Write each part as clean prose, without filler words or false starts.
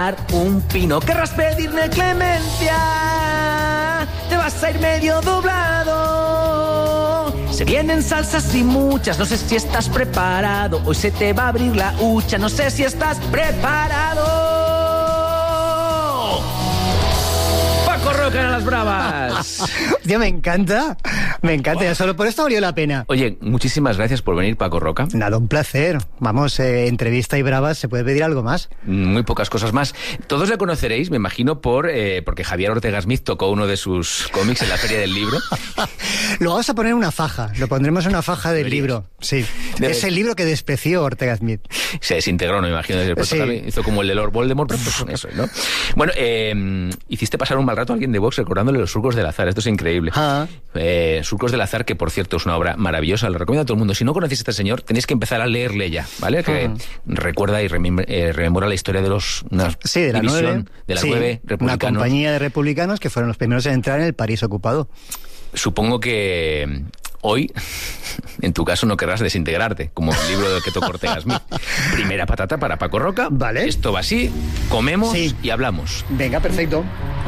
plantar un pino. Querrás pedirme clemencia, te vas a ir medio doblado. Se vienen salsas y muchas, no sé si estás preparado. Hoy se te va a abrir la hucha, no sé si estás preparado. Paco Roca en las bravas. Tío, me encanta, ya solo por esto valió la pena. Oye, muchísimas gracias por venir, Paco Roca. Nada, un placer. Vamos, entrevista y bravas, ¿se puede pedir algo más? Muy pocas cosas más. Todos le conoceréis, me imagino, porque Javier Ortega Smith tocó uno de sus cómics en la Feria del Libro. Lo vamos a poner en una faja, lo pondremos en una faja del libro. Sí, es el libro que despreció Ortega Smith. Se desintegró, no me imagino, desde el puesto. Sí. Hizo como el de Lord Voldemort, pero pues con eso, ¿no? Bueno, hiciste pasar un mal rato a alguien de Vox recordándole los Surcos del Azar. Esto es increíble. Surcos del Azar, que por cierto es una obra maravillosa, lo recomiendo a todo el mundo. Si no conocéis a este señor, tenéis que empezar a leerle ya, ¿vale? Que recuerda y rememora la historia de los... de la 9 republicanos. Una compañía de republicanos que fueron los primeros en entrar en el París ocupado. Supongo que hoy, en tu caso, no querrás desintegrarte, como el libro del que tocó Ortega Smith. Primera patata para Paco Roca. Vale. Esto va así, comemos y hablamos. Venga, perfecto.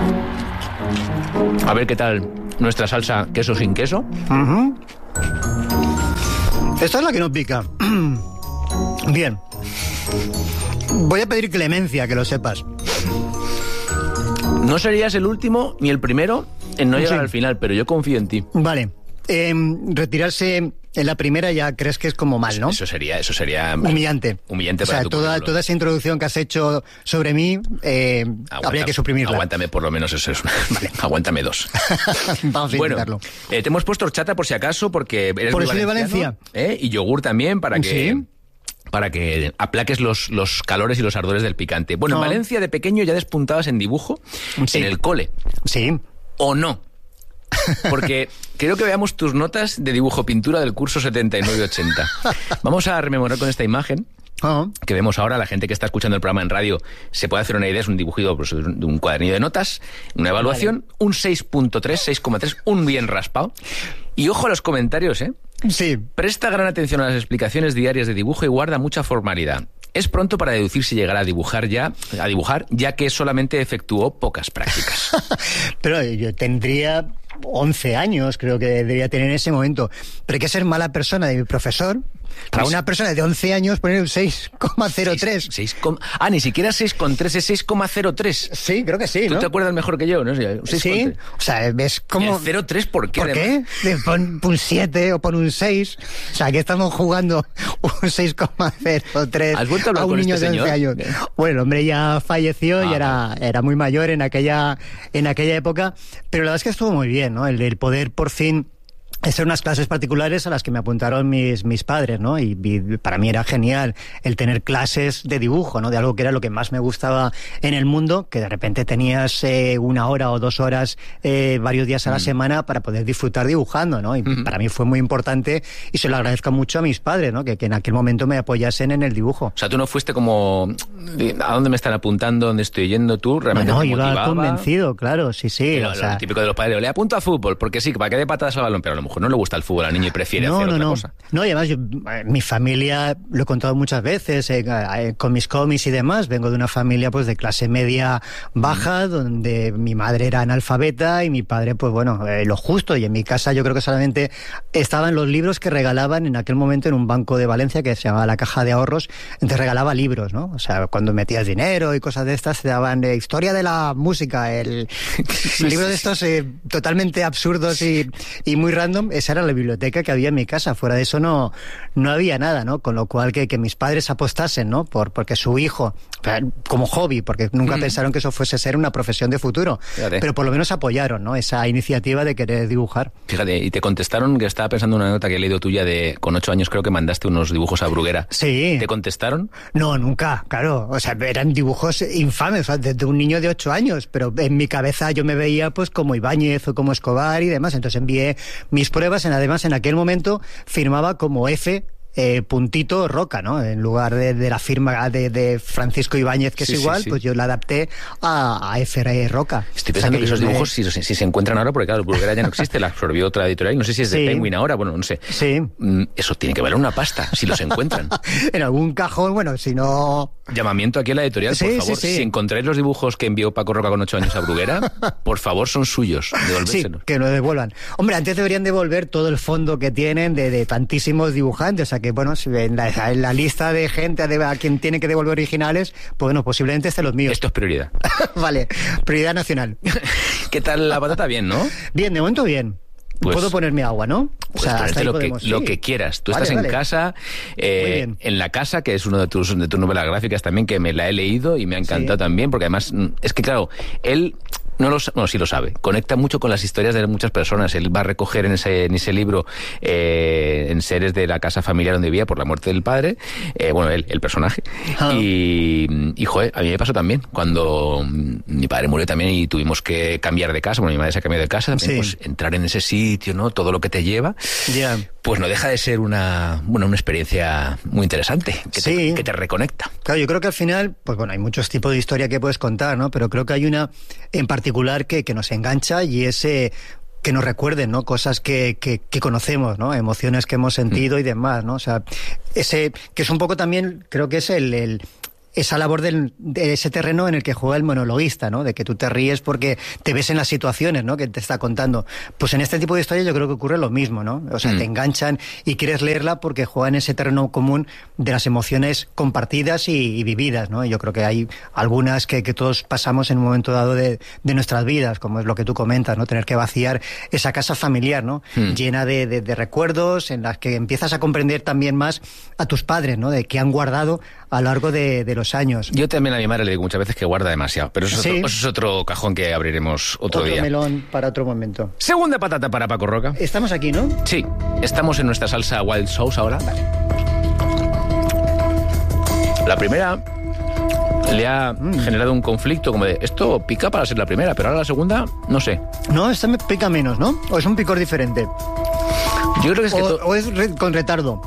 A ver qué tal nuestra salsa queso sin queso. Esta es la que no pica. Bien. Voy a pedir clemencia, que lo sepas. No serías el último ni el primero en no llegar al final, pero yo confío en ti. Vale. Retirarse en la primera ya crees que es como mal, ¿no? Eso sería humillante. Humillante para tu toda esa introducción que has hecho sobre mí, habría que suprimirla. Aguántame por lo menos eso. Vale, aguántame 2. Vamos a intentarlo. Te hemos puesto horchata por si acaso, porque eres por muy eso de Valencia. Y yogur también para que... ¿Sí? Para que aplaques los calores y los ardores del picante. Bueno, en Valencia de pequeño ya despuntabas en dibujo en el cole. Sí. ¿O no? Porque quiero que veamos tus notas de dibujo-pintura del curso 79-80. Vamos a rememorar con esta imagen que vemos ahora. La gente que está escuchando el programa en radio se puede hacer una idea. Es un dibujito pues, de un cuadernillo de notas, una evaluación, un 6.3, 6,3, un bien raspado. Y ojo a los comentarios, ¿eh? Sí. Presta gran atención a las explicaciones diarias de dibujo y guarda mucha formalidad. Es pronto para deducir si llegará a dibujar, ya que solamente efectuó pocas prácticas. Pero yo tendría 11 años, creo que debería tener en ese momento. Pero hay que ser mala persona de mi profesor. Para una persona de 11 años poner un 6,03. Ni siquiera 6,3, es 6,03. Sí, creo que sí, ¿no? ¿Tú te acuerdas mejor que yo, no? 6, sí, o sea, ves como... 0,3, ¿por qué? ¿Por qué? Pon un 7 o pon un 6. O sea, aquí estamos jugando un 6,03 ¿Has vuelto a hablar un con niño este de 11 señor? años. Bueno, el hombre ya falleció y era muy mayor en aquella época, pero la verdad es que estuvo muy bien, ¿no? El poder por fin hacer unas clases particulares a las que me apuntaron mis padres, ¿no? Y para mí era genial el tener clases de dibujo, ¿no? De algo que era lo que más me gustaba en el mundo, que de repente tenías 1 hora o 2 horas varios días a la semana para poder disfrutar dibujando, ¿no? Y para mí fue muy importante y se lo agradezco mucho a mis padres, ¿no? Que en aquel momento me apoyasen en el dibujo. O sea, tú no fuiste como ¿a dónde me están apuntando? ¿Dónde estoy yendo? ¿Tú realmente no, te iba motivaba? Convencido, claro, sí. Pero, o sea, lo típico de los padres, le apunto a fútbol, porque sí, para que dé patadas al balón, pero a lo mejor no le gusta el fútbol al niño y prefiere hacer otra cosa. No, y además mi familia, lo he contado muchas veces con mis cómics y demás, vengo de una familia pues de clase media baja, donde mi madre era analfabeta y mi padre pues bueno, lo justo, y en mi casa yo creo que solamente estaban los libros que regalaban en aquel momento en un banco de Valencia que se llamaba la Caja de Ahorros, entonces regalaba libros, ¿no? O sea, cuando metías dinero y cosas de estas te daban historia de la música, el libro de estos totalmente absurdos y muy random. Esa era la biblioteca que había en mi casa. Fuera de eso no había nada, ¿no? Con lo cual que mis padres apostasen, ¿no? Porque su hijo, como hobby, porque nunca pensaron que eso fuese ser una profesión de futuro. Fíjate. Pero por lo menos apoyaron, ¿no? Esa iniciativa de querer dibujar. Fíjate, y te contestaron, que estaba pensando en una nota que he leído tuya con 8 años, creo que mandaste unos dibujos a Bruguera. Sí. ¿Te contestaron? No, nunca, claro. O sea, eran dibujos infames, o sea, de un niño de 8 años, pero en mi cabeza yo me veía pues como Ibáñez o como Escobar y demás. Entonces envié mis pruebas, además en aquel momento firmaba como F puntito Roca, ¿no? En lugar de la firma de Francisco Ibáñez, que es igual, pues yo la adapté a F.R. Roca. Estoy pensando que esos dibujos, si se encuentran ahora, porque claro, Bruguera ya no existe, la absorbió otra editorial, no sé si es de Penguin ahora, bueno, no sé. Sí. Eso tiene que valer una pasta, si los encuentran. En algún cajón, bueno, si no... Llamamiento aquí a la editorial, por favor. Si encontráis los dibujos que envió Paco Roca con 8 años a Bruguera, por favor, son suyos, devolvérselos. Sí, que lo devuelvan. Hombre, antes deberían devolver todo el fondo que tienen de tantísimos dibujantes, o sea que, bueno, en la lista de gente a quien tiene que devolver originales, pues bueno, posiblemente estén los míos. Esto es prioridad. Vale, prioridad nacional. ¿Qué tal la patata? Bien, ¿no? Bien, de momento bien. Pues, puedo ponerme agua, ¿no? Pues o sea, hasta lo que quieras. Tú estás en casa, en La Casa, que es uno de tus novelas gráficas también, que me la he leído y me ha encantado también, porque además, es que claro, él... sí lo sabe. Conecta mucho con las historias de muchas personas. Él va a recoger en ese libro en seres de la casa familiar donde vivía por la muerte del padre. El personaje. Y joder, a mí me pasó también. Cuando mi padre murió también y tuvimos que cambiar de casa, mi madre se cambió de casa, también pues entrar en ese sitio, ¿no? Todo lo que te lleva. Pues no deja de ser una experiencia muy interesante, que te reconecta. Claro, yo creo que al final, pues bueno, hay muchos tipos de historia que puedes contar, ¿no? Pero creo que hay una en particular que nos engancha y es que nos recuerden, ¿no? Cosas que conocemos, ¿no? Emociones que hemos sentido y demás, ¿no? O sea, ese que es un poco también, creo que es esa labor de ese terreno en el que juega el monologuista, ¿no? De que tú te ríes porque te ves en las situaciones, ¿no? Que te está contando. Pues en este tipo de historias yo creo que ocurre lo mismo, ¿no? O sea, te enganchan y quieres leerla porque juega en ese terreno común de las emociones compartidas y vividas, ¿no? Y yo creo que hay algunas que todos pasamos en un momento dado de nuestras vidas, como es lo que tú comentas, ¿no? Tener que vaciar esa casa familiar, ¿no? Llena de recuerdos, en las que empiezas a comprender también más a tus padres, ¿no? De que han guardado a lo largo de los años. Yo también a mi madre le digo muchas veces que guarda demasiado, pero eso es otro cajón que abriremos otro día. Otro melón para otro momento. Segunda patata para Paco Roca. Estamos aquí, ¿no? Sí, estamos en nuestra salsa Wild Sauce ahora. Vale. La primera le ha generado un conflicto como de, esto pica para ser la primera, pero ahora la segunda, no sé. No, esta me pica menos, ¿no? ¿O es un picor diferente? Yo creo que es que o es con retardo.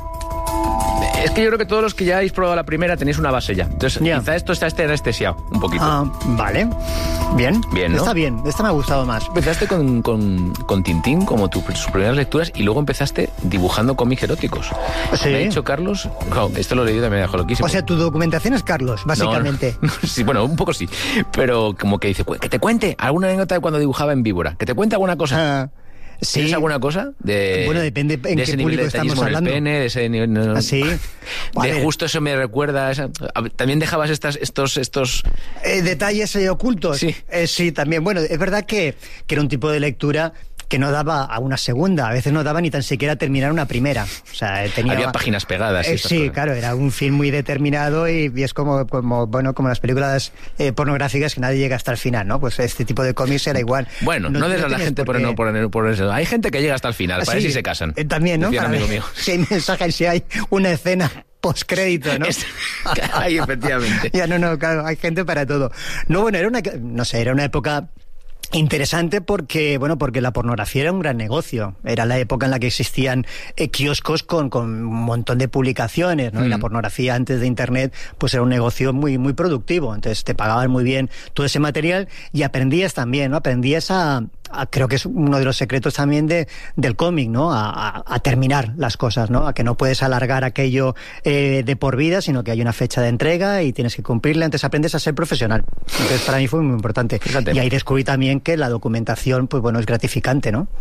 Es que yo creo que todos los que ya habéis probado la primera tenéis una base ya. Entonces, quizá esto está anestesiado un poquito. Vale. Bien. Bien, ¿no? Está bien. Esta me ha gustado más. Empezaste con Tintín como sus primeras lecturas y luego empezaste dibujando cómics eróticos. Sí. Me ha dicho Carlos... No, esto lo he leído y me dejó loquísimo. O sea, tu documentación es Carlos, básicamente. No. Sí, bueno, un poco sí. Pero como que dice, que te cuente alguna anécdota de cuando dibujaba en víbora. Que te cuente alguna cosa. Sí. ¿Tienes alguna cosa? Bueno, depende en qué público estamos hablando. En el pene, de ese nivel, sí. De justo eso me recuerda. También dejabas estos detalles ocultos. Sí. Sí, también. Bueno, es verdad que era un tipo de lectura que no daba a una segunda, a veces no daba ni tan siquiera terminar una primera. O sea, había páginas pegadas. Sí, cosas. Claro, era un film muy determinado y es como las películas pornográficas que nadie llega hasta el final, ¿no? Pues este tipo de cómics era igual. Bueno, no des a la gente por eso. Hay gente que llega hasta el final, para ver si se casan. También, ¿no? Para amigo mío. Si hay mensajes, si hay una escena postcrédito, ¿no? Ay, efectivamente. Ya, claro, hay gente para todo. No, bueno, era una época interesante porque la pornografía era un gran negocio. Era la época en la que existían kioscos con un montón de publicaciones, ¿no? Y la pornografía antes de Internet pues era un negocio muy, muy productivo. Entonces te pagaban muy bien todo ese material y aprendías también, ¿no? Aprendías creo que es uno de los secretos también del cómic, ¿no? A terminar las cosas, ¿no? A que no puedes alargar aquello de por vida, sino que hay una fecha de entrega y tienes que cumplirla. Entonces aprendes a ser profesional. Entonces para mí fue muy importante. Fíjate. Y ahí descubrí también que la documentación, pues bueno, es gratificante, ¿no?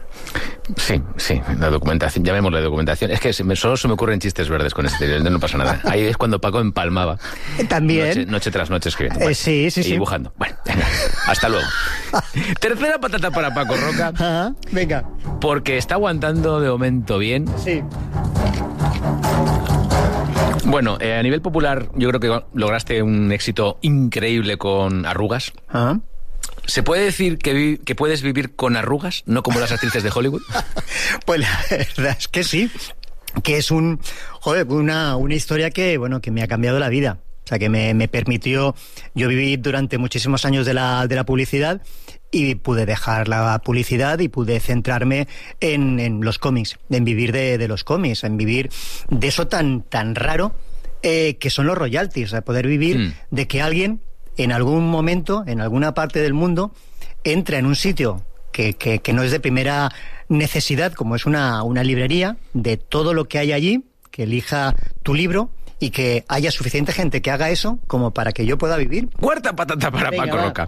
Sí, la documentación, llamémosle documentación. Es que solo se me ocurren chistes verdes con este, no pasa nada. Ahí es cuando Paco empalmaba. También. Noche tras noche escribiendo. Bueno, sí. dibujando. Bueno, venga, hasta luego. Tercera patata para Paco Roca. Venga. Porque está aguantando de momento bien. Sí. Bueno, a nivel popular yo creo que lograste un éxito increíble con Arrugas. ¿Se puede decir que puedes vivir con arrugas, no como las actrices de Hollywood? Pues la verdad es que sí, que es una historia que me ha cambiado la vida. O sea, que me permitió... Yo viví durante muchísimos años de la publicidad y pude dejar la publicidad y pude centrarme en los cómics, en vivir de los cómics, en vivir de eso tan raro que son los royalties, o sea, poder vivir de que alguien en algún momento, en alguna parte del mundo, entra en un sitio que no es de primera necesidad, como es una librería, de todo lo que hay allí, que elija tu libro y que haya suficiente gente que haga eso como para que yo pueda vivir. Cuarta patata para Paco Roca.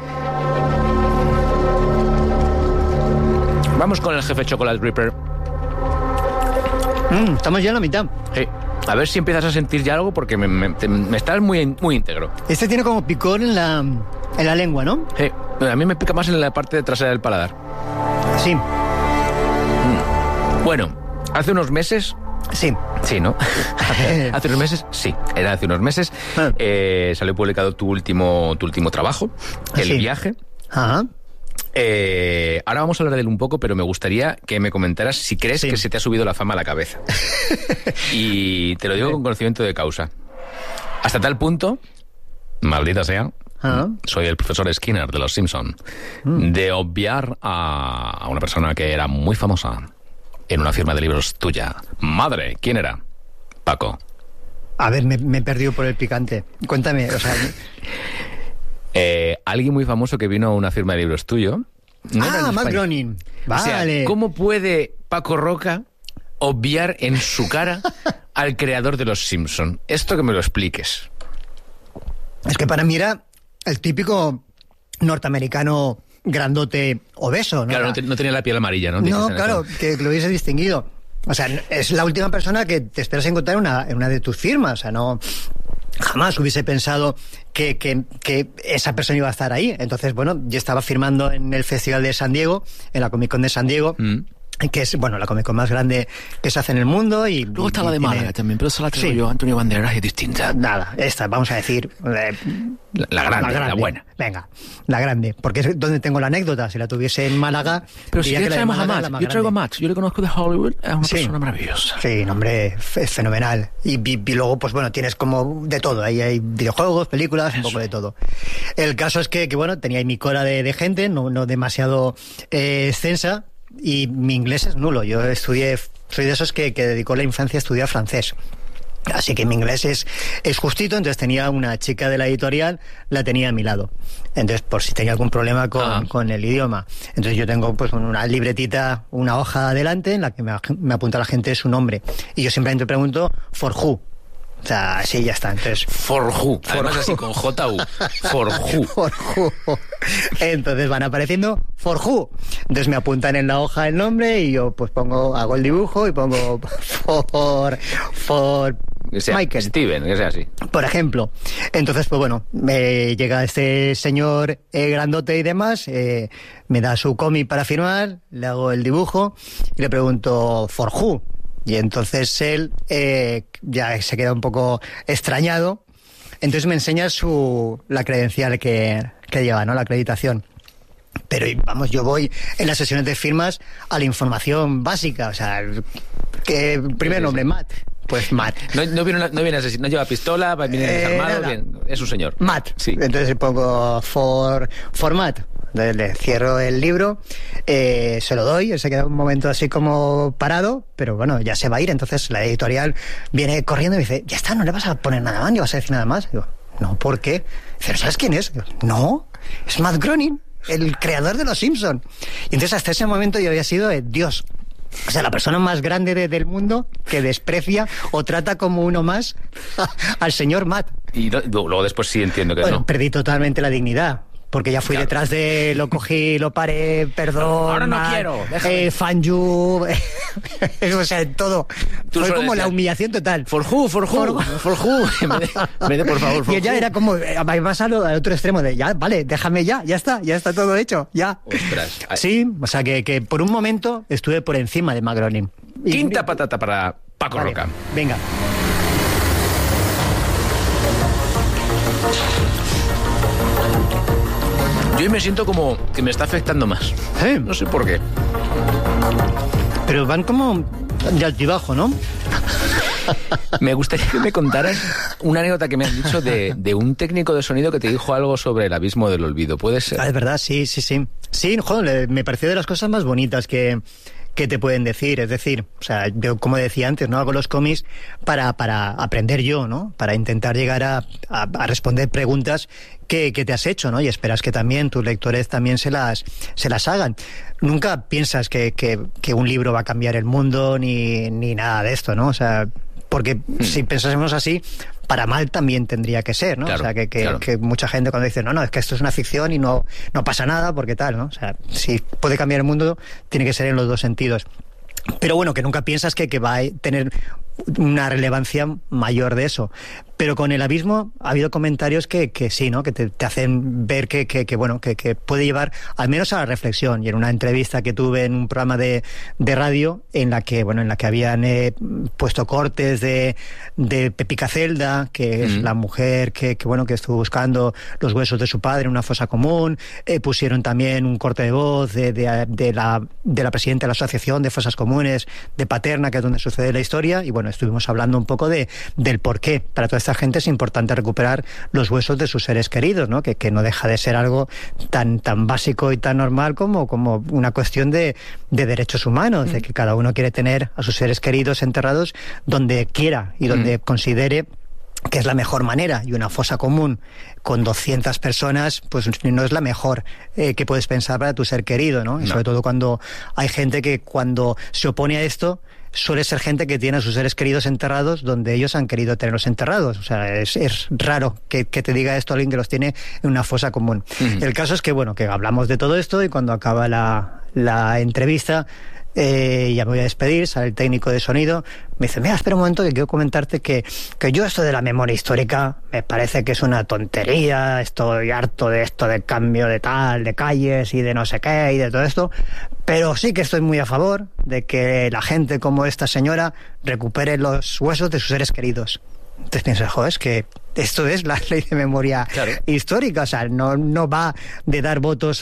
Vamos con el jefe Chocolate Reaper. Estamos ya en la mitad. Sí. A ver si empiezas a sentir ya algo, porque me estás muy íntegro. Este tiene como picor en la lengua, ¿no? Sí. A mí me pica más en la parte trasera del paladar. Sí. Bueno, hace unos meses... Sí. Sí, ¿no? Hace unos meses, sí. Era hace unos meses. Salió publicado tu último trabajo, El viaje. Ajá. Ahora vamos a hablar de él un poco, pero me gustaría que me comentaras si crees que se te ha subido la fama a la cabeza. Y te lo digo con conocimiento de causa. Hasta tal punto, maldita sea, soy el profesor Skinner de Los Simpson, de obviar a una persona que era muy famosa en una firma de libros tuya. Madre, ¿quién era? Paco. A ver, me he perdido por el picante. Cuéntame, o sea... alguien muy famoso que vino a una firma de libros tuyo. Matt Groening. Vale. O sea, ¿cómo puede Paco Roca obviar en su cara al creador de Los Simpson? Esto que me lo expliques. Es que para mí era el típico norteamericano grandote obeso, ¿no? Claro, no tenía la piel amarilla, ¿no? No, claro, que lo hubiese distinguido. O sea, es la última persona que te esperas encontrar en una de tus firmas. O sea, no... Jamás hubiese pensado que esa persona iba a estar ahí. Entonces, bueno, yo estaba firmando en el Festival de San Diego, en la Comic Con de San Diego, que es, bueno, la Comic Con más grande que se hace en el mundo. Y luego está la de Málaga también, pero esa la traigo yo, Antonio Banderas, es distinta. Nada, esta, vamos a decir... La grande, la buena. Venga, la grande, porque es donde tengo la anécdota. Si la tuviese en Málaga... Pero si quieres traemos a Matt. Yo traigo a Matt, yo le conozco de Hollywood, es una persona maravillosa. Sí, nombre, es fenomenal. Y luego, pues bueno, tienes como de todo. Ahí hay videojuegos, películas, un poco de todo. El caso es que bueno, tenía ahí mi cola de gente, no demasiado extensa, y mi inglés es nulo. Yo estudié, soy de esos que dedicó la infancia a estudiar francés. Así que mi inglés es justito, entonces tenía una chica de la editorial, la tenía a mi lado. Entonces, por si tenía algún problema con el idioma. Entonces yo tengo pues una libretita, una hoja adelante en la que me apunta la gente su nombre. Y yo simplemente pregunto, for who. O sea, sí, ya está. Entonces, for who. Además así con J-U. For who. For who. Entonces van apareciendo for who. Entonces me apuntan en la hoja el nombre y yo pues hago el dibujo y pongo for que sea Michael. Steven, que sea así. Por ejemplo. Entonces, pues bueno, me llega este señor grandote y demás, me da su cómic para firmar, le hago el dibujo y le pregunto for who. Y entonces él ya se queda un poco extrañado. Entonces me enseña la credencial que lleva, ¿no? La acreditación. Pero vamos, yo voy en las sesiones de firmas a la información básica. O sea, que primer nombre, Matt. Pues Matt. No viene así, no lleva pistola, viene desarmado, bien, es un señor. Matt. Sí. Entonces pongo for Matt. Entonces le cierro el libro, se lo doy, él se queda un momento así como parado, pero bueno, ya se va a ir. Entonces la editorial viene corriendo y dice, ya está, no le vas a poner nada más, ni vas a decir nada más. Digo, no, ¿por qué? Dice, ¿sabes quién es? Digo, no, es Matt Groening, el creador de Los Simpson. Y entonces hasta ese momento yo había sido Dios. O sea, la persona más grande del mundo que desprecia o trata como uno más al señor Matt. Y luego después sí entiendo que no. Perdí totalmente la dignidad. Porque ya fui detrás lo cogí, lo paré, perdón. Ahora no quiero, fan you. O sea, todo. Fue como la humillación total. For who. Me de por favor, for y ella era como, vas al otro extremo de, ya, vale, déjame ya está todo hecho, ya. Ostras. Sí, o sea, que por un momento estuve por encima de Matt Groening. Quinta patata para Paco Roca. Venga. Yo me siento como que me está afectando más. No sé por qué. Pero van como de altibajo, ¿no? Me gustaría que me contaras una anécdota que me has dicho de un técnico de sonido que te dijo algo sobre el abismo del olvido. ¿Puede ser? Es verdad, sí. Sí, joder, me pareció de las cosas más bonitas que te pueden decir. Es decir, o sea, yo, como decía antes, no hago los cómics para aprender yo, ¿no? Para intentar llegar a responder preguntas que te has hecho, ¿no? Y esperas que también tus lectores también se las hagan. Nunca piensas que un libro va a cambiar el mundo ni nada de esto, ¿no? O sea, porque si pensásemos así, para mal también tendría que ser, ¿no? Claro, o sea, claro. que mucha gente cuando dice, no, es que esto es una ficción y no pasa nada, porque tal, ¿no? O sea, si puede cambiar el mundo, tiene que ser en los dos sentidos. Pero bueno, que nunca piensas que va a tener una relevancia mayor de eso. Pero con el abismo ha habido comentarios que sí, ¿no? Que te hacen ver que puede llevar al menos a la reflexión. Y en una entrevista que tuve en un programa de radio en la que habían puesto cortes de Pepica Celda, que es la mujer que estuvo buscando los huesos de su padre en una fosa común. Pusieron también un corte de voz de la presidenta de la Asociación de Fosas Comunes de Paterna, que es donde sucede la historia. Y bueno, estuvimos hablando un poco del por qué para toda esta gente es importante recuperar los huesos de sus seres queridos, ¿no? Que no deja de ser algo tan básico y tan normal como una cuestión de derechos humanos, de que cada uno quiere tener a sus seres queridos enterrados donde quiera y donde considere que es la mejor manera. Y una fosa común con 200 personas, pues no es la mejor que puedes pensar para tu ser querido, ¿no? Y sobre todo cuando hay gente que cuando se opone a esto, suele ser gente que tiene a sus seres queridos enterrados donde ellos han querido tenerlos enterrados. O sea, es raro que te diga esto alguien que los tiene en una fosa común. El caso es que hablamos de todo esto y cuando acaba la entrevista, ya me voy a despedir, sale el técnico de sonido, me dice, mira, espera un momento que quiero comentarte que yo esto de la memoria histórica me parece que es una tontería, estoy harto de esto de cambio de calles y de no sé qué y de todo esto, pero sí que estoy muy a favor de que la gente como esta señora recupere los huesos de sus seres queridos. Entonces piensas, joder, es que esto es la ley de memoria histórica, o sea, no va de dar votos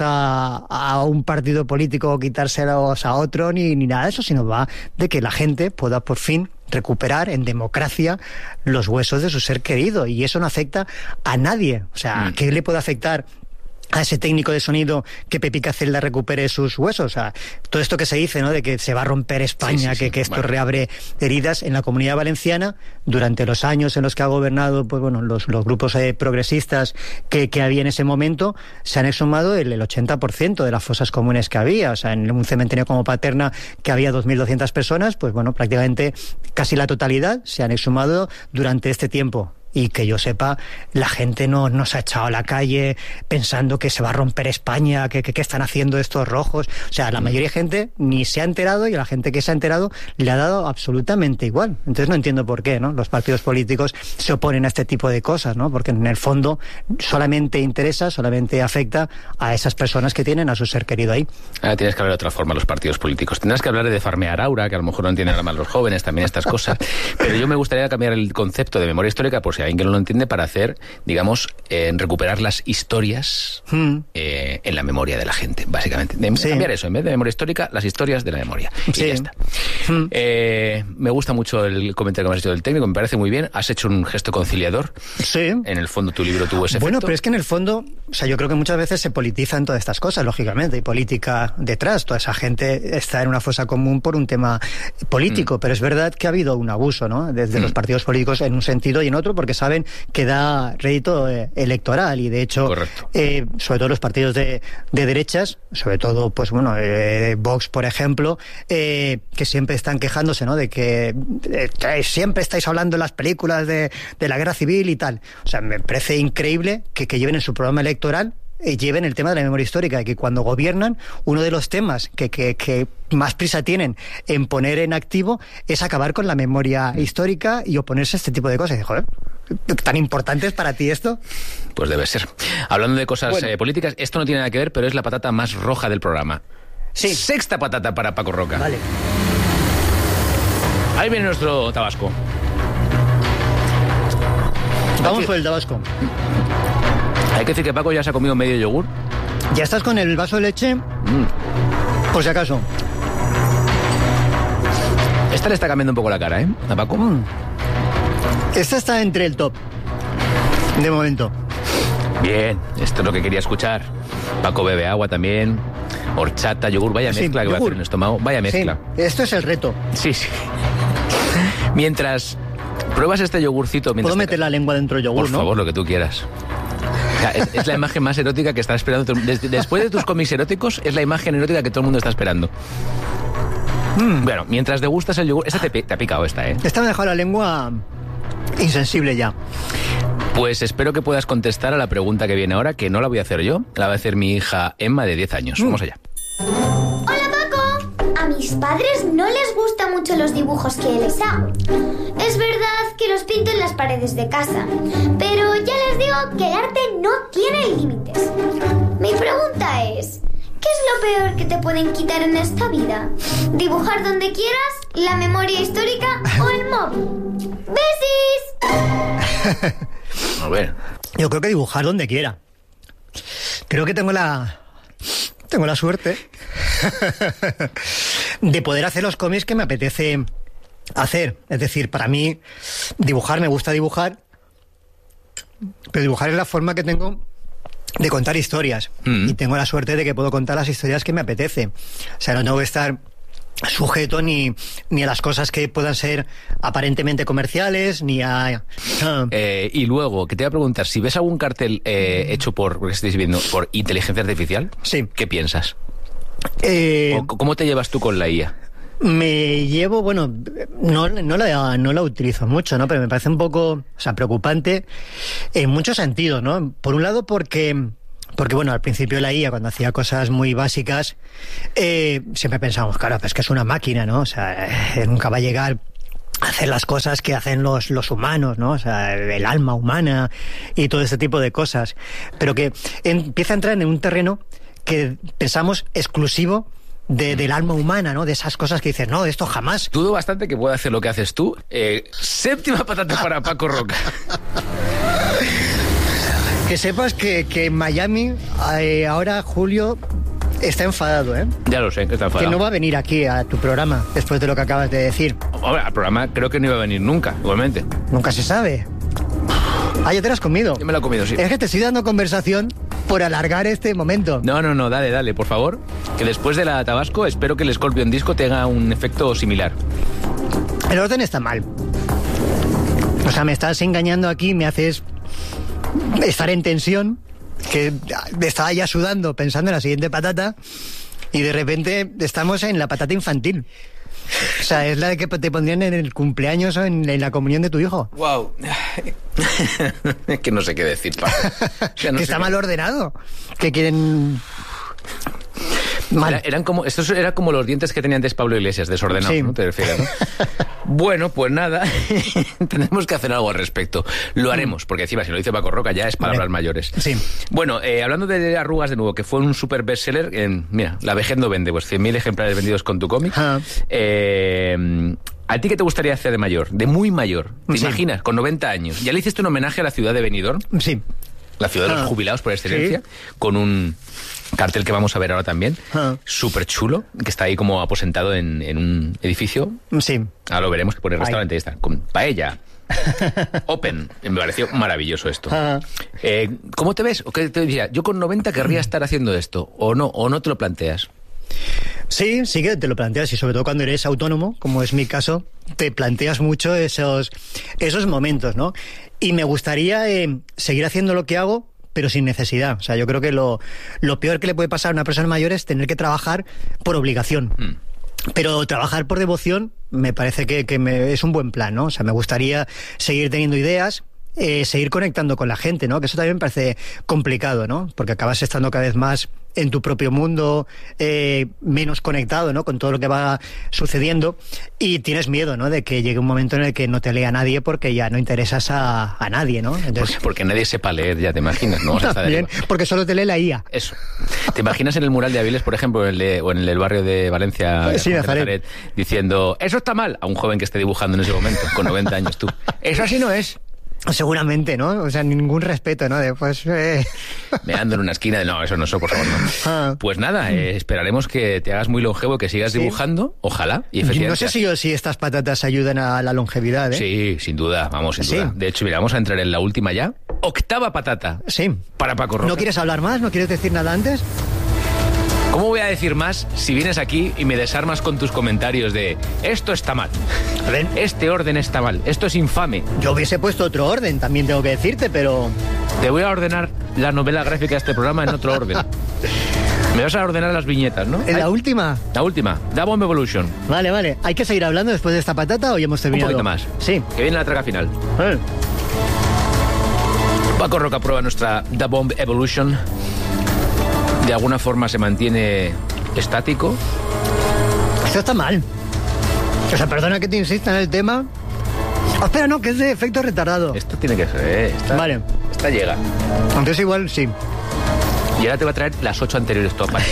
a un partido político o quitárselos a otro ni nada de eso, sino va de que la gente pueda por fin recuperar en democracia los huesos de su ser querido, y eso no afecta a nadie. O sea, ¿qué le puede afectar a ese técnico de sonido que Pepica Celda recupere sus huesos? O sea, todo esto que se dice, ¿no? De que se va a romper España, que esto reabre heridas. En la Comunidad Valenciana, durante los años en los que ha gobernado los grupos progresistas que había en ese momento, se han exhumado el 80% de las fosas comunes que había. O sea, en un cementerio como Paterna, que había 2.200 personas, pues prácticamente casi la totalidad se han exhumado durante este tiempo. Y que yo sepa, la gente no se ha echado a la calle pensando que se va a romper España, que están haciendo estos rojos. O sea, la mayoría de gente ni se ha enterado, y a la gente que se ha enterado le ha dado absolutamente igual. Entonces no entiendo por qué, ¿no? Los partidos políticos se oponen a este tipo de cosas, ¿no? Porque en el fondo solamente afecta a esas personas que tienen a su ser querido ahí. Ahora tienes que hablar de otra forma los partidos políticos. Tendrás que hablar de farmear aura, que a lo mejor no entienden nada más los jóvenes, también estas cosas. Pero yo me gustaría cambiar el concepto de memoria histórica, por si alguien que no lo entiende, para hacer, digamos, recuperar las historias en la memoria de la gente, básicamente. Cambiar eso, en vez de memoria histórica, las historias de la memoria. Y ya está. Me gusta mucho el comentario que me has hecho del técnico, me parece muy bien. Has hecho un gesto conciliador. Sí. En el fondo tu libro tuvo ese efecto. Bueno, pero es que en el fondo, o sea, yo creo que muchas veces se politizan todas estas cosas, lógicamente, hay política detrás. Toda esa gente está en una fosa común por un tema político, pero es verdad que ha habido un abuso, ¿no? Desde los partidos políticos en un sentido y en otro, porque saben que da rédito electoral, y de hecho, sobre todo los partidos de derechas, sobre todo, Vox, por ejemplo, que siempre están quejándose, ¿no? De que siempre estáis hablando en las películas de la guerra civil y tal. O sea, me parece increíble que lleven en su programa electoral lleven el tema de la memoria histórica, y que cuando gobiernan, uno de los temas que más prisa tienen en poner en activo es acabar con la memoria histórica y oponerse a este tipo de cosas. Y, joder, ¿tan importante es para ti esto? Pues debe ser. Hablando de cosas políticas, esto no tiene nada que ver, pero es la patata más roja del programa. Sí. Sexta patata para Paco Roca. Vale. Ahí viene nuestro Tabasco. Vamos por el Tabasco. Hay que decir que Paco ya se ha comido medio yogur. ¿Ya estás con el vaso de leche? Por si acaso. Esta le está cambiando un poco la cara, ¿eh? A Paco. Esta está entre el top, de momento. Bien, esto es lo que quería escuchar. Paco bebe agua también. Horchata, yogur, vaya mezcla que va a hacer en el estómago. Vaya mezcla. Sí, esto es el reto. Sí. Mientras pruebas este yogurcito... ¿Puedo meter la lengua dentro del yogur, Por favor, lo que tú quieras. O sea, es la imagen más erótica que está esperando. Después de tus cómics eróticos, es la imagen erótica que todo el mundo está esperando. Bueno, mientras degustas el yogur... Esta te ha picado esta, ¿eh? Esta me ha dejado la lengua insensible ya. Pues espero que puedas contestar a la pregunta que viene ahora, que no la voy a hacer yo, la va a hacer mi hija Emma, de 10 años. Vamos allá. Hola, Paco. A mis padres no les gustan mucho los dibujos que les hago. Es verdad que los pinto en las paredes de casa, pero ya les digo que el arte no tiene límites. Mi pregunta es... ¿qué es lo peor que te pueden quitar en esta vida? ¿Dibujar donde quieras, la memoria histórica o el móvil? ¡Besis! A ver. Yo creo que dibujar donde quiera. Creo que tengo la suerte de poder hacer los cómics que me apetece hacer. Es decir, para mí, dibujar, me gusta dibujar, pero dibujar es la forma que tengo de contar historias. Y tengo la suerte de que puedo contar las historias que me apetece. O sea, no tengo que estar sujeto ni a las cosas que puedan ser aparentemente comerciales, ni a... Y luego, que te voy a preguntar, si ves algún cartel hecho por inteligencia artificial, sí. ¿Qué piensas? ¿Cómo te llevas tú con la IA? Me llevo, bueno, no la utilizo mucho, ¿no? Pero me parece un poco, o sea, preocupante en muchos sentidos, ¿no? Por un lado porque bueno, al principio la IA, cuando hacía cosas muy básicas, siempre pensábamos, claro, pues que es una máquina, ¿no? O sea, nunca va a llegar a hacer las cosas que hacen los humanos, ¿no? O sea, el alma humana y todo este tipo de cosas. Pero que empieza a entrar en un terreno que pensamos exclusivo del alma humana, ¿no? De esas cosas que dices, no, esto jamás. Dudo bastante que pueda hacer lo que haces tú. Séptima patata para Paco Roca. Que sepas que en Miami, ahora Julio está enfadado, ¿eh? Ya lo sé, que está enfadado. Que no va a venir aquí a tu programa después de lo que acabas de decir. Ahora, al programa creo que no iba a venir nunca, igualmente. Nunca se sabe. Ah, ya te lo has comido. Yo me lo he comido, sí. Es que te estoy dando conversación por alargar este momento. No, dale, por favor. Que después de la Tabasco espero que el Scorpion Disco tenga un efecto similar. El orden está mal. O sea, me estás engañando aquí, me haces estar en tensión, que estaba ya sudando pensando en la siguiente patata y de repente estamos en la patata infantil. O sea, es la que te pondrían en el cumpleaños o en la comunión de tu hijo. Wow. Es que no sé qué decir, Paco. O sea, no que sé está mal ordenado. Que quieren... Mal. Estos eran como los dientes que tenía antes Pablo Iglesias, desordenados, sí. ¿No? Te refieres, ¿no? Bueno, pues nada, tenemos que hacer algo al respecto. Lo haremos, porque encima si lo dice Paco Roca ya es palabras mayores. Sí. Bueno, hablando de arrugas de nuevo, que fue un super bestseller, mira, La vejez no vende, pues 100.000 ejemplares vendidos con tu cómic. ¿A ti qué te gustaría hacer de mayor? De muy mayor. ¿Te imaginas? Con 90 años. ¿Ya le hiciste un homenaje a la ciudad de Benidorm? Sí. La ciudad de los jubilados por excelencia, sí. Con un cartel que vamos a ver ahora también, súper chulo, que está ahí como aposentado en un edificio. Sí. Ahora lo veremos, que pone el restaurante, ahí está, con paella. Open. Me pareció maravilloso esto. ¿Cómo te ves? ¿O qué te diría? Yo con 90 querría estar haciendo esto, o no te lo planteas. Sí que te lo planteas, y sobre todo cuando eres autónomo, como es mi caso, te planteas mucho esos momentos, ¿no? Y me gustaría seguir haciendo lo que hago, pero sin necesidad. O sea, yo creo que lo peor que le puede pasar a una persona mayor es tener que trabajar por obligación. Pero trabajar por devoción me parece que es un buen plan, ¿no? O sea, me gustaría seguir teniendo ideas, seguir conectando con la gente, ¿no? Que eso también me parece complicado, ¿no? Porque acabas estando cada vez más en tu propio mundo, menos conectado, ¿no? Con todo lo que va sucediendo, y tienes miedo, ¿no? De que llegue un momento en el que no te lea nadie porque ya no interesas a nadie, ¿no? Entonces, porque nadie sepa leer, ya te imaginas, ¿no? También, porque solo te lee la IA. Eso. ¿Te imaginas en el mural de Avilés, por ejemplo, o en el barrio de Valencia, sí, Nazaret, diciendo, eso está mal, a un joven que esté dibujando en ese momento, con 90 años tú? Eso así no es. Seguramente, ¿no? O sea, ningún respeto, ¿no? Después... Me ando en una esquina no, eso no, eso por favor, no. Pues nada, esperaremos que te hagas muy longevo, que sigas dibujando, ojalá. Y efectivamente... No sé si estas patatas ayudan a la longevidad, ¿eh? Sí, sin duda, vamos, sin duda. De hecho, mira, vamos a entrar en la última ya. 8ª patata. Sí. Para Paco Roca. ¿No quieres hablar más? ¿No quieres decir nada antes? ¿Cómo voy a decir más si vienes aquí y me desarmas con tus comentarios de esto está mal, este orden está mal, esto es infame? Yo hubiese puesto otro orden, también tengo que decirte, pero... Te voy a ordenar la novela gráfica de este programa en otro orden. Me vas a ordenar las viñetas, ¿no? ¿En la última? La última, Da Bomb Evolution. Vale. ¿Hay que seguir hablando después de esta patata o ya hemos terminado? Un poquito más. Sí. Que viene la traga final. Paco Roca prueba nuestra Da Bomb Evolution. De alguna forma se mantiene estático. Esto está mal. O sea, perdona que te insista en el tema. Oh, espera, no, que es de efecto retardado. Esto tiene que ser, Vale. Esta llega. Entonces igual, sí. Y ahora te va a traer las 8 anteriores topas.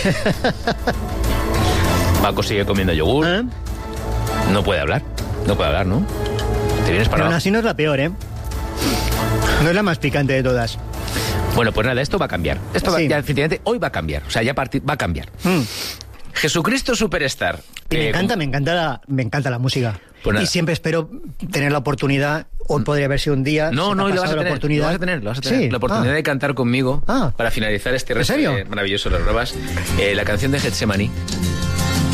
Paco sigue comiendo yogur. No puede hablar, ¿no? Te vienes para Pero abajo. así no es la peor, ¿eh? No es la más picante de todas. Bueno, pues nada, esto va a cambiar. Esto ya, definitivamente, hoy va a cambiar. O sea, ya va a cambiar. Jesucristo Superstar. Y me encanta la música. Pues y siempre espero tener la oportunidad. Hoy podría haber sido un día. No, lo vas a tener. Lo vas a tener. Sí. La oportunidad de cantar conmigo para finalizar este resto maravilloso de las pruebas. La canción de Getsemaní.